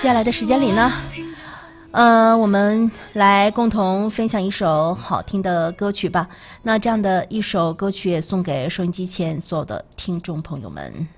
接下来的时间里呢，我们来共同分享一首好听的歌曲吧。那这样的一首歌曲也送给收音机前所有的听众朋友们。